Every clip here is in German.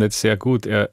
Internet sehr gut. Er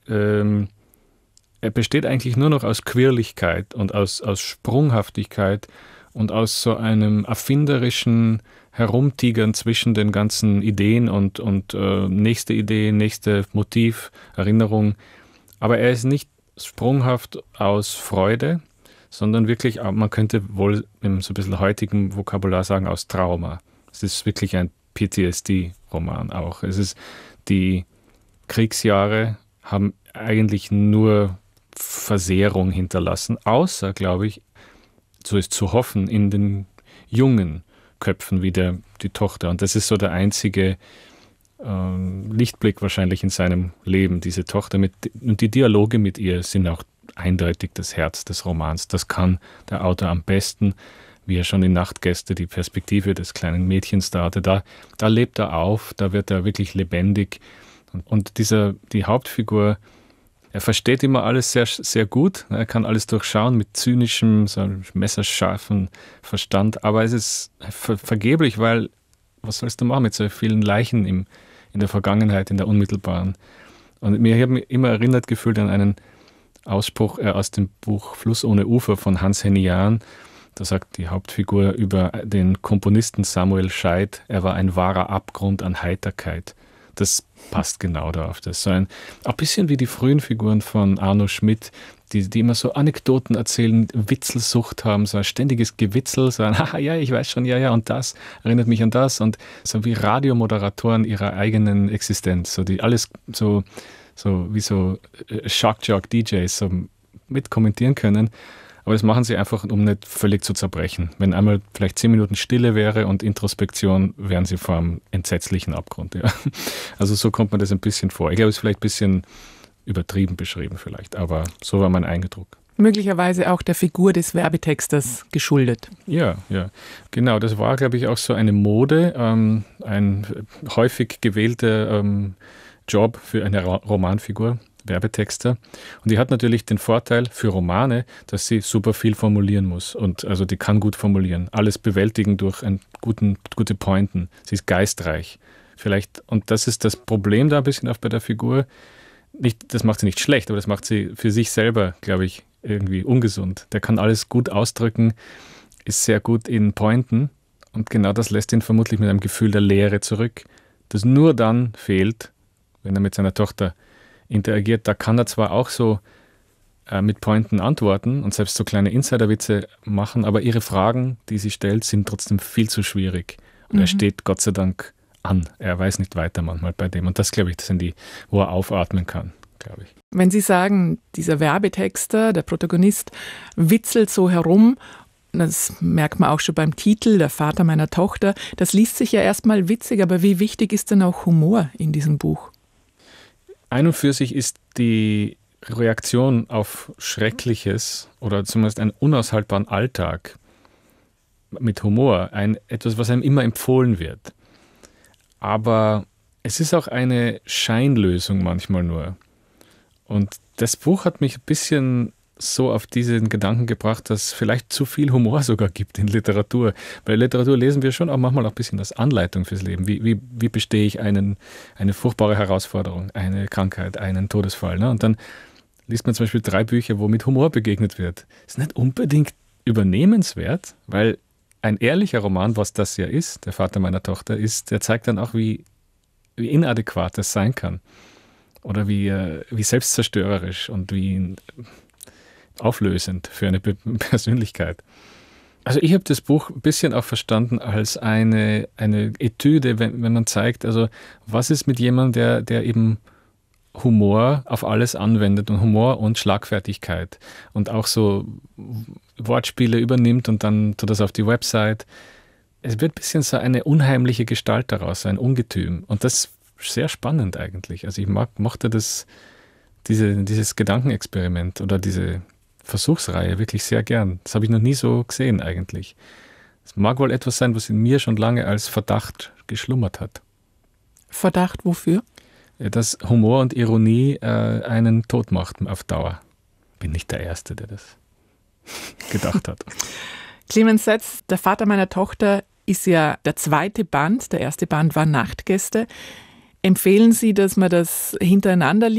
besteht eigentlich nur noch aus Quirligkeit und aus Sprunghaftigkeit und aus so einem erfinderischen Herumtigern zwischen den ganzen Ideen und nächste Idee, nächste Motiv, Erinnerung. Aber er ist nicht sprunghaft aus Freude, sondern wirklich, man könnte wohl in so ein bisschen heutigem Vokabular sagen, aus Trauma. Es ist wirklich ein PTSD-Roman auch. Es ist, die Kriegsjahre haben eigentlich nur Versehrung hinterlassen, außer, glaube ich, so ist zu hoffen, in den jungen Köpfen wie die Tochter. Und das ist so der einzige Lichtblick wahrscheinlich in seinem Leben, diese Tochter. Und die Dialoge mit ihr sind auch eindeutig das Herz des Romans. Das kann der Autor am besten, wie er schon in Nachtgäste die Perspektive des kleinen Mädchens da hatte. Da lebt er auf, da wird er wirklich lebendig. Und die Hauptfigur, er versteht immer alles sehr, sehr gut. Er kann alles durchschauen mit zynischem, so messerscharfen Verstand. Aber es ist vergeblich, weil was sollst du machen mit so vielen Leichen in der Vergangenheit, in der unmittelbaren? Und ich habe mich immer erinnert gefühlt an einen Ausspruch aus dem Buch Fluss ohne Ufer von Hans-Henny Jahn. Da sagt die Hauptfigur über den Komponisten Samuel Scheidt, er war ein wahrer Abgrund an Heiterkeit. Das passt genau darauf. Das ist so ein bisschen wie die frühen Figuren von Arno Schmidt, die immer so Anekdoten erzählen, Witzelsucht haben, so ein ständiges Gewitzel, so ein, haha, ja, ich weiß schon, ja, und das erinnert mich an das, und so wie Radiomoderatoren ihrer eigenen Existenz, so die alles so wie so Shock-Jock-DJs so mitkommentieren können. Aber das machen sie einfach, um nicht völlig zu zerbrechen. Wenn einmal vielleicht 10 Minuten Stille wäre und Introspektion, wären sie vor einem entsetzlichen Abgrund. Ja. Also so kommt man das ein bisschen vor. Ich glaube, es ist vielleicht ein bisschen übertrieben beschrieben vielleicht, aber so war mein Eindruck. Möglicherweise auch der Figur des Werbetexters geschuldet. Ja, genau. Das war, glaube ich, auch so eine Mode, ein häufig gewählter Job für eine Romanfigur, Werbetexter. Und die hat natürlich den Vorteil für Romane, dass sie super viel formulieren muss. Und also die kann gut formulieren. Alles bewältigen durch gute Pointen. Sie ist geistreich. Vielleicht, und das ist das Problem da ein bisschen auch bei der Figur. Das macht sie nicht schlecht, aber das macht sie für sich selber, glaube ich, irgendwie ungesund. Der kann alles gut ausdrücken, ist sehr gut in Pointen. Und genau das lässt ihn vermutlich mit einem Gefühl der Leere zurück, das nur dann fehlt, wenn er mit seiner Tochter interagiert. Da kann er zwar auch so mit Pointen antworten und selbst so kleine Insiderwitze machen, aber ihre Fragen, die sie stellt, sind trotzdem viel zu schwierig. Und er steht Gott sei Dank an. Er weiß nicht weiter manchmal bei dem. Und das, glaube ich, das sind die, wo er aufatmen kann, glaube ich. Wenn Sie sagen, dieser Werbetexter, der Protagonist, witzelt so herum, das merkt man auch schon beim Titel, der Vater meiner Tochter, das liest sich ja erstmal witzig, aber wie wichtig ist denn auch Humor in diesem Buch? Ein und für sich ist die Reaktion auf Schreckliches oder zumindest einen unaushaltbaren Alltag mit Humor etwas, was einem immer empfohlen wird. Aber es ist auch eine Scheinlösung manchmal nur. Und das Buch hat mich ein bisschen so auf diesen Gedanken gebracht, dass es vielleicht zu viel Humor sogar gibt in Literatur. Bei Literatur lesen wir schon auch manchmal auch ein bisschen als Anleitung fürs Leben. Wie bestehe ich eine furchtbare Herausforderung, eine Krankheit, einen Todesfall. Ne? Und dann liest man zum Beispiel 3 Bücher, wo mit Humor begegnet wird. Das ist nicht unbedingt übernehmenswert, weil ein ehrlicher Roman, was das ja ist, der Vater meiner Tochter, der zeigt dann auch, wie inadäquat das sein kann. Oder wie selbstzerstörerisch und wie auflösend für eine Persönlichkeit. Also ich habe das Buch ein bisschen auch verstanden als eine Etüde, wenn man zeigt, also was ist mit jemandem, der eben Humor auf alles anwendet und Humor und Schlagfertigkeit und auch so Wortspiele übernimmt und dann tut das auf die Website. Es wird ein bisschen so eine unheimliche Gestalt daraus, ein Ungetüm. Und das ist sehr spannend eigentlich. Also ich mochte dieses Gedankenexperiment oder diese Versuchsreihe wirklich sehr gern. Das habe ich noch nie so gesehen eigentlich. Es mag wohl etwas sein, was in mir schon lange als Verdacht geschlummert hat. Verdacht wofür? Dass Humor und Ironie einen tot macht auf Dauer. Bin nicht der Erste, der das gedacht hat. Clemens Setz, der Vater meiner Tochter, ist ja der 2. Band. Der 1. Band war Nachtgäste. Empfehlen Sie, dass man das hintereinander liest?